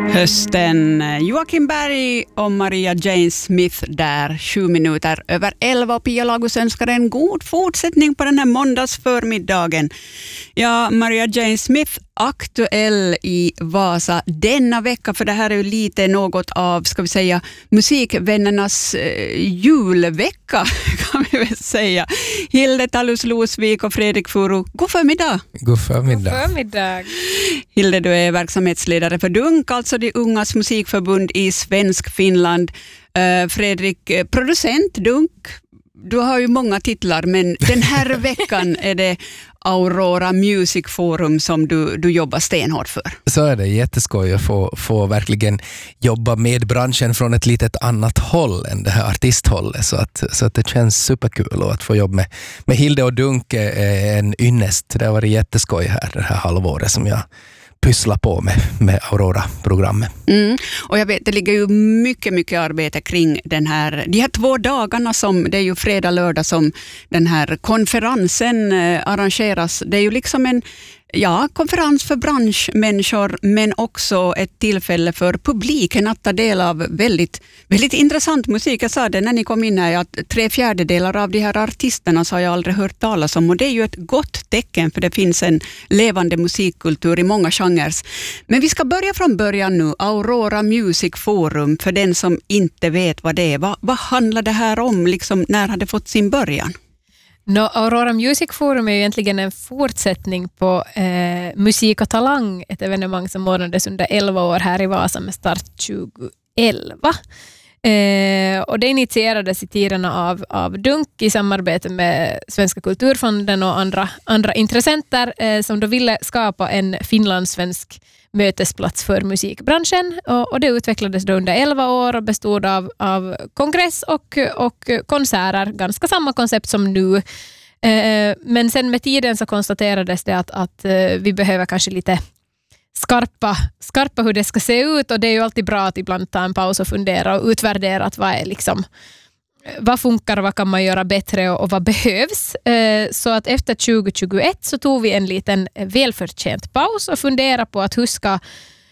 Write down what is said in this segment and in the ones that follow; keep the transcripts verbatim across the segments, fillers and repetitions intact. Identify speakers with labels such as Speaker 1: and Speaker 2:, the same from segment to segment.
Speaker 1: Hösten. Joakim Berg och Maria Jane Smith där, sju minuter över elva, och Pia Lagos önskar en god fortsättning på den här måndagsförmiddagen. Ja, Maria Jane Smith aktuell i Vasa denna vecka, för det här är ju lite något av, ska vi säga, musikvännernas eh, julvecka kan vi väl säga. Hilde Tallus Losvik och Fredrik Furu, god förmiddag.
Speaker 2: God förmiddag.
Speaker 3: God förmiddag.
Speaker 1: Hilde, du är verksamhetsledare för Dunk, alltså de ungas musikförbund i Svensk Finland. Uh, Fredrik, producent Dunk. Du har ju många titlar, men den här veckan är det Aurora Music Forum som du, du jobbar stenhårt för.
Speaker 2: Så är det jätteskoj att få, få verkligen jobba med branschen från ett litet annat håll än det här artisthållet. Så att, så att det känns superkul, och att få jobba med, med Hilde och Dunk är en ynnest. Det har varit jätteskoj här det här halvåret som jag pyssla på med, med Aurora-programmet.
Speaker 1: Mm. Och jag vet, det ligger ju mycket, mycket arbete kring den här, de här två dagarna som, det är ju fredag, lördag som den här konferensen eh, arrangeras. Det är ju liksom en ja, konferens för branschmänniskor, men också ett tillfälle för publiken att ta del av väldigt, väldigt intressant musik. Jag sa det när ni kom in här, att tre fjärdedelar av de här artisterna så har jag aldrig hört talas om, och det är ju ett gott tecken, för det finns en levande musikkultur i många genrer. Men vi ska börja från början nu. Aurora Music Forum, för den som inte vet vad det är. Vad, vad handlar det här om? Liksom, när har det fått sin början?
Speaker 3: No, Aurora Music Forum är ju egentligen en fortsättning på eh, Musik och talang, ett evenemang som ordnades under elva år här i Vasa med start tjugoelva. Eh, och det initierades i tiderna av, av Dunk i samarbete med Svenska kulturfonden och andra, andra intressenter eh, som då ville skapa en finlandssvensk mötesplats för musikbranschen, och, och det utvecklades då under elva år och bestod av, av kongress och, och konserter, ganska samma koncept som nu. Eh, men sen med tiden så konstaterades det att, att eh, vi behöver kanske lite skarpa, skarpa hur det ska se ut, och det är ju alltid bra att ibland ta en paus och fundera och utvärdera att vad är liksom, vad funkar och vad kan man göra bättre och, och vad behövs. Eh, så att efter tjugo tjugoett så tog vi en liten välförtjänt paus och funderade på att hur ska,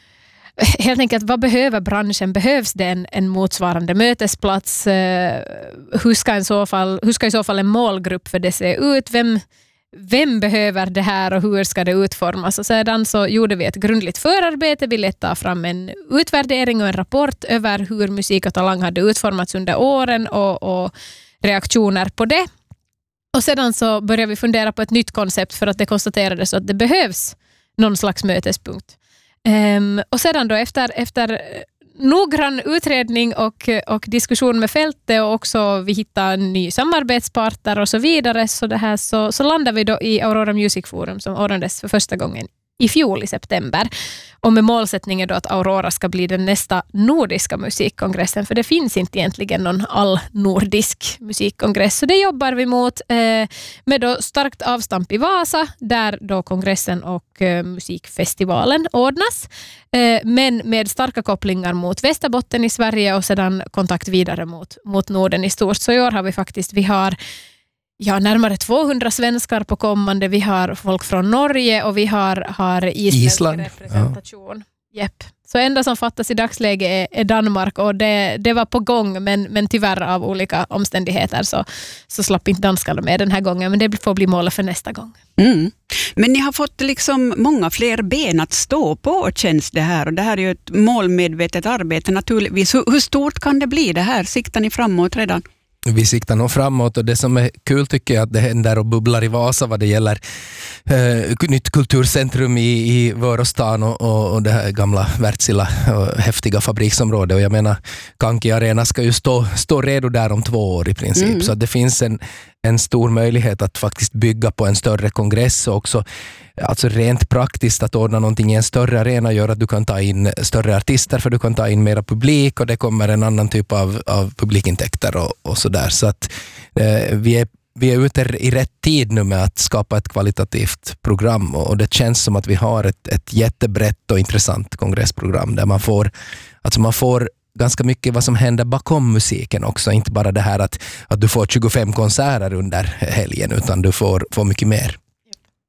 Speaker 3: helt enkelt, vad behöver branschen? Behövs det en, en motsvarande mötesplats? Eh, hur ska, en så fall, hur ska i så fall en målgrupp för det se ut? Vem Vem behöver det här och hur ska det utformas? Och sedan så gjorde vi ett grundligt förarbete. Vi lät ta fram en utvärdering och en rapport över hur musik och talang hade utformats under åren och, och reaktioner på det. Och sedan så började vi fundera på ett nytt koncept, för att det konstaterades att det behövs någon slags mötespunkt. Um, och sedan då efter, efter noggrann utredning och, och diskussion med fältet, och också vi hittade en ny samarbetspartner och så vidare, så, det här, så, så landade vi då i Aurora Music Forum som ordnades för första gången i fjol i september, och med målsättningen då att Aurora ska bli den nästa nordiska musikkongressen, för det finns inte egentligen någon all nordisk musikkongress, så det jobbar vi mot eh, med då starkt avstamp i Vasa, där då kongressen och eh, musikfestivalen ordnas, eh, men med starka kopplingar mot Västerbotten i Sverige och sedan kontakt vidare mot, mot Norden i stort. Så i år har vi faktiskt, vi har Ja, närmare tvåhundra svenskar på kommande. Vi har folk från Norge och vi har, har isländsk
Speaker 2: Island.
Speaker 3: representation. Ja. Yep. Så enda som fattas i dagsläget är, är Danmark, och det, det var på gång, men, men tyvärr av olika omständigheter så, så slapp inte danskarna med den här gången, men det får bli målet för nästa gång.
Speaker 1: Mm. Men ni har fått liksom många fler ben att stå på, känns det här, och det här är ju ett målmedvetet arbete naturligtvis. Hur, hur stort kan det bli det här? Siktar ni framåt redan?
Speaker 2: Vi siktar nog framåt, och det som är kul tycker jag att det händer och bubblar i Vasa vad det gäller eh, nytt kulturcentrum i, i Vörostan och, och, och det här gamla Wärtsilä och häftiga fabriksområde. Och jag menar, Kanki Arena ska ju stå, stå redo där om två år i princip. Mm. Så det finns en, en stor möjlighet att faktiskt bygga på en större kongress, och också alltså rent praktiskt att ordna någonting i en större arena gör att du kan ta in större artister, för du kan ta in mera publik, och det kommer en annan typ av, av publikintäkter och, och sådär. Så att eh, vi är vi är ute i rätt tid nu med att skapa ett kvalitativt program, och det känns som att vi har ett, ett jättebrett och intressant kongressprogram där man får, alltså man får ganska mycket vad som händer bakom musiken också, inte bara det här att, att du får tjugofem konserter under helgen, utan du får, får mycket mer.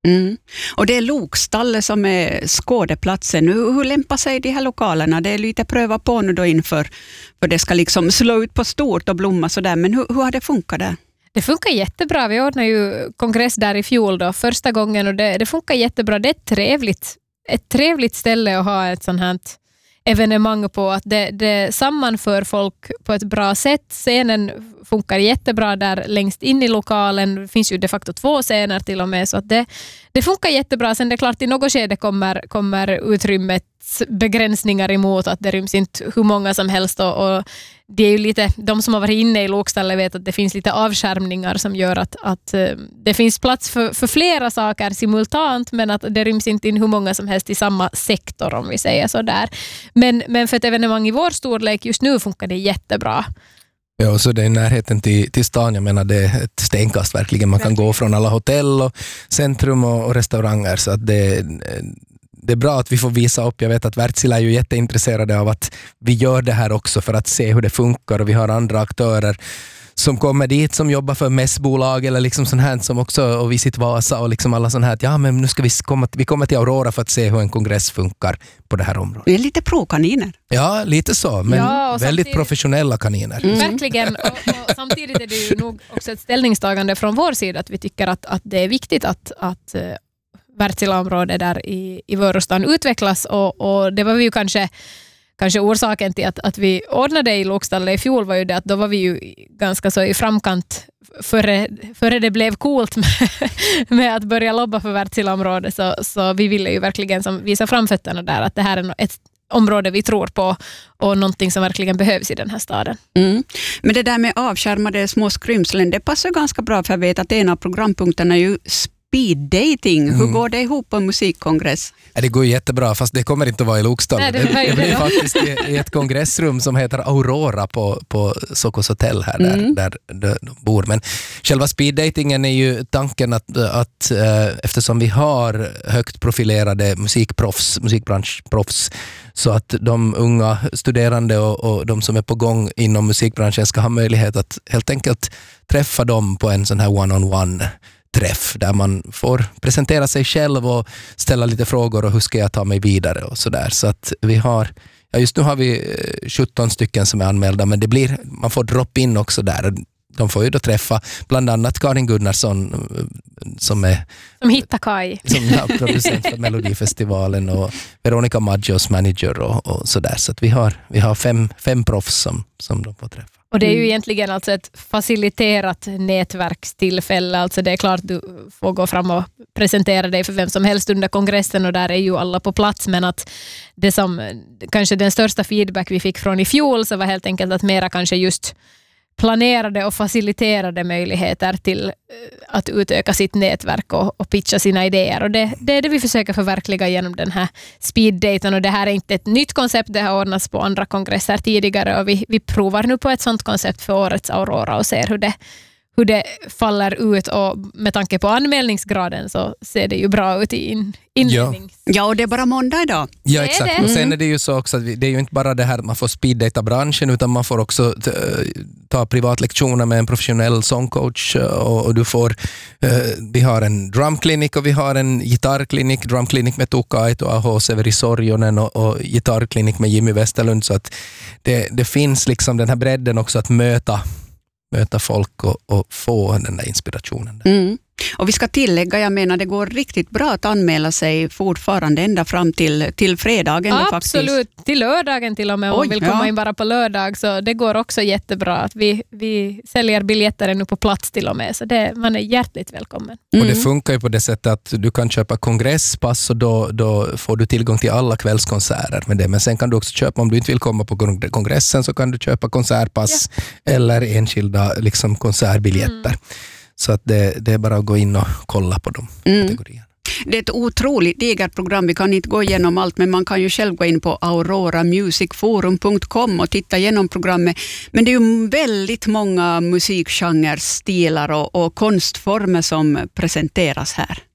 Speaker 1: Mm. Och det är Lokstallet som är skådeplatsen. Hur, hur lämpar sig de här lokalerna? Det är lite pröva på nu då inför, för det ska liksom slå ut på stort och blomma sådär. Men hur, hur har det funkat där?
Speaker 3: Det funkar jättebra. Vi ordnade ju kongress där i fjol då, första gången, och det, det funkar jättebra. Det är ett trevligt, ett trevligt ställe att ha ett sånt här evenemang på, att det, det sammanför folk på ett bra sätt. Scenen funkar jättebra där längst in i lokalen. Det finns ju de facto två scener till och med, så att det, det funkar jättebra. Sen det är klart, i något skede kommer, kommer utrymmet begränsningar emot, att det ryms inte hur många som helst, och, och det är ju lite, de som har varit inne i Lokstallet vet att det finns lite avskärmningar som gör att, att det finns plats för, för flera saker simultant, men att det ryms inte in hur många som helst i samma sektor, om vi säger så där. Men, men för ett evenemang i vår storlek just nu funkar det jättebra.
Speaker 2: Ja, och så det är närheten till, till stan, jag menar det är ett stenkast verkligen. Man kan verkligen gå från alla hotell och centrum och, och restauranger, så att det Det är bra att vi får visa upp. Jag vet att Wärtsilä är ju jätteintresserade av att vi gör det här också för att se hur det funkar, och vi har andra aktörer som kommer dit som jobbar för mässbolag eller liksom sån här som också, och Visit Vasa och liksom alla sån här, att ja, men nu ska vi komma, vi kommer till Aurora för att se hur en kongress funkar på det här området.
Speaker 1: Det är lite pro-kaniner.
Speaker 2: Ja, lite så, men
Speaker 3: ja,
Speaker 2: väldigt professionella kaniner.
Speaker 3: Mm. Verkligen, och, och samtidigt är det ju nog också ett ställningstagande från vår sida att vi tycker att, att det är viktigt att, att Wärtsilä-området där i, i Vörostan utvecklas, och, och det var vi ju kanske kanske orsaken till att, att vi ordnade i Lokstallet i fjol var ju det att då var vi ju ganska så i framkant före, före det blev coolt med, med att börja lobba för Wärtsilä-området, så, så vi ville ju verkligen som visa framfötterna där att det här är ett område vi tror på och någonting som verkligen behövs i den här staden.
Speaker 1: Mm. Men det där med avskärmade små skrymslen, det passar ganska bra, för jag vet att en av programpunkterna är ju speed dating. Hur mm. går det ihop på en musikkongress?
Speaker 2: Ja, det går jättebra, fast det kommer inte att vara i Lokstallet. Det, det, det blir faktiskt i, i ett kongressrum som heter Aurora på, på Sokos hotell här där, mm. där de, de bor. Men själva speeddatingen är ju tanken att, att äh, eftersom vi har högt profilerade musikproffs, musikbranschproffs, så att de unga studerande och, och de som är på gång inom musikbranschen ska ha möjlighet att helt enkelt träffa dem på en sån här one-on-one träff där man får presentera sig själv och ställa lite frågor och hur ska jag ta mig vidare och sådär. Så att vi har, ja just nu har vi sjutton stycken som är anmälda, men det blir, man får drop in också där. De får ju då träffa bland annat Karin Gunnarsson som är
Speaker 3: som hittar Kai.
Speaker 2: Som är producent för Melodifestivalen, och Veronica Maggios manager och, och sådär. Så att vi har, vi har fem, fem proffs som, som de får träffa.
Speaker 3: Och det är ju egentligen alltså ett faciliterat nätverkstillfälle. Alltså det är klart du får gå fram och presentera dig för vem som helst under kongressen, och där är ju alla på plats. Men att det som kanske den största feedback vi fick från i fjol, så var helt enkelt att mera kanske just planerade och faciliterade möjligheter till att utöka sitt nätverk och, och pitcha sina idéer. Och det, det är det vi försöker förverkliga genom den här speeddaten. Och det här är inte ett nytt koncept, det har ordnats på andra kongresser tidigare, och vi, vi provar nu på ett sånt koncept för årets Aurora och ser hur det, hur det faller ut, och med tanke på anmälningsgraden så ser det ju bra ut i in, inledning.
Speaker 1: Ja. ja, och det är bara måndag idag.
Speaker 2: Ja, exakt. Och sen är det ju så också att vi, det är ju inte bara det här att man får speeddata branschen, utan man får också t- ta privatlektioner med en professionell sångcoach, och, och du får uh, vi har en drumklinik och vi har en gitarrklinik, drumklinik med Tuukka Aito och Aho Severi Sorjonen, och, och gitarrklinik med Jimmy Westerlund, så att det, det finns liksom den här bredden också att möta möta folk och, och få den där inspirationen.
Speaker 1: Mm. Och vi ska tillägga, jag menar det går riktigt bra att anmäla sig fortfarande ända fram till, till fredagen.
Speaker 3: Absolut, faktiskt. Till lördagen till och med. Om man vill komma ja. in bara på lördag, så det går också jättebra. Att vi, vi säljer biljetter nu på plats till och med, så det, man är hjärtligt välkommen.
Speaker 2: Mm. Och det funkar ju på det sättet att du kan köpa kongresspass, och då, då får du tillgång till alla kvällskonserter med det. Men sen kan du också köpa, om du inte vill komma på kongressen, så kan du köpa konsertpass ja. eller enskilda liksom, konsertbiljetter. Mm. Så att det, det är bara att gå in och kolla på de mm. kategorierna.
Speaker 1: Det är ett otroligt digert program. Vi kan inte gå igenom allt, men man kan ju själv gå in på aurora music forum punkt com och titta igenom programmet. Men det är ju väldigt många musikgenrer, stilar och, och konstformer som presenteras här.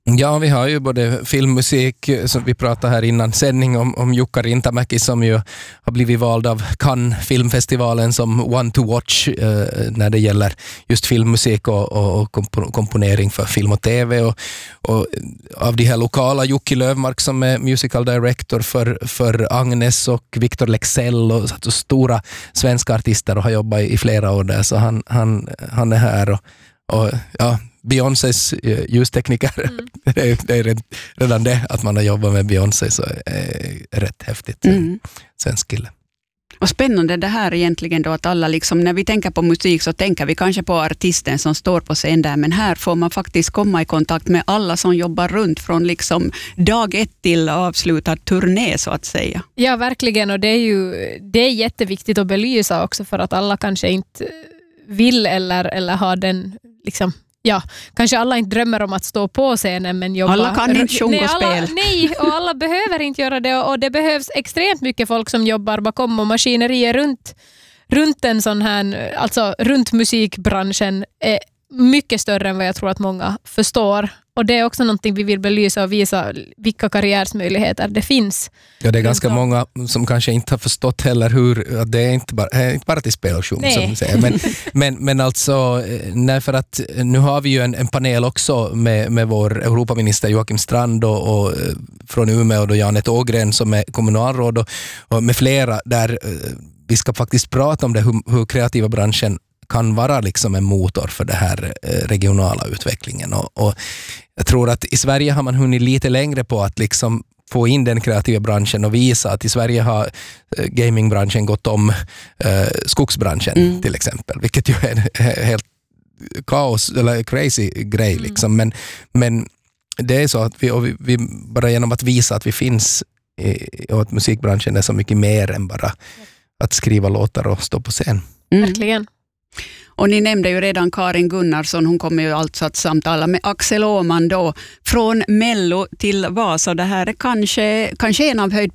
Speaker 2: Ja, vi har ju både filmmusik som vi pratade här innan sändning om, om Jukka Rintamäki som ju har blivit vald av Cannes filmfestivalen som one to watch eh, när det gäller just filmmusik och, och, och komponering för film och tv och, och av de här lokala Jocke Löfmark som är musical director för, för Agnes och Victor Lexell och, och stora svenska artister och har jobbat i, i flera år där så han, han, han är här och, och ja Beyoncés ljustekniker, mm. det, är, det är redan det att man har jobbat med Beyoncé så är rätt häftigt. Mm. Svensk kille.
Speaker 1: Och spännande det här egentligen då att alla liksom, när vi tänker på musik så tänker vi kanske på artisten som står på scen där, men här får man faktiskt komma i kontakt med alla som jobbar runt från liksom dag ett till avslutad turné så att säga.
Speaker 3: Ja, verkligen, och det är ju det är jätteviktigt att belysa också för att alla kanske inte vill eller, eller har den liksom ja, kanske alla inte drömmer om att stå på scenen men jobba.
Speaker 1: Alla kan inte sjunga och spela.
Speaker 3: Nej, och alla behöver inte göra det och det behövs extremt mycket folk som jobbar bakom och maskinerier runt, runt en sån här, alltså runt musikbranschen är mycket större än vad jag tror att många förstår. Och det är också någonting vi vill belysa och visa vilka karriärsmöjligheter det finns.
Speaker 2: Ja, det är ganska många som kanske inte har förstått heller hur, att det är inte bara, inte bara till spel och sjung som säger. Men, men, men alltså, nej, för att nu har vi ju en, en panel också med, med vår Europaminister Joakim Strand och, och från Umeå och Janet Ågren som är kommunalråd och, och med flera där vi ska faktiskt prata om det, hur, hur kreativa branschen kan vara liksom en motor för det här regionala utvecklingen och, och jag tror att i Sverige har man hunnit lite längre på att liksom få in den kreativa branschen och visa att i Sverige har gamingbranschen gått om eh, skogsbranschen mm. till exempel, vilket ju är en helt kaos eller crazy grej mm. liksom, men, men det är så att vi, och vi, vi bara genom att visa att vi finns i, och att musikbranschen är så mycket mer än bara att skriva låtar och stå på scen.
Speaker 3: Mm. Verkligen.
Speaker 1: Och ni nämnde ju redan Karin Gunnarsson, hon kommer ju alltså att samtala med Axel Åhman då från Mello till Vasa. Det här är kanske, kanske en av höjdpunkterna